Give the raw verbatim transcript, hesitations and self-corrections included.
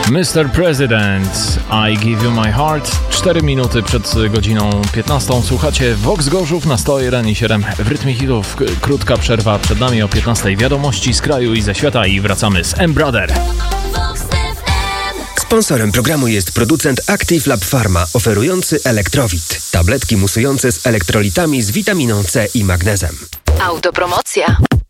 mister President, I Give You My Heart. cztery minuty przed godziną piętnastą. Słuchacie Vox Gorzów na sto jeden i siedem w rytmie hitów. Krótka przerwa przed nami o piętnastej. Wiadomości z kraju i ze świata i wracamy z M-Brother. Sponsorem programu jest producent Active Lab Pharma, oferujący Elektrowit. Tabletki musujące z elektrolitami z witaminą C i magnezem. Autopromocja.